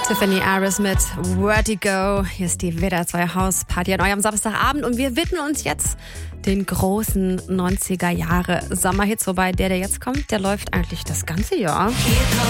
Tiffany Aris mit Vertigo. Hier ist die WDR 2 Hausparty an eurem Samstagabend und wir widmen uns jetzt den großen 90er Jahre Sommerhits. Wobei der jetzt kommt, der läuft eigentlich das ganze Jahr. Hier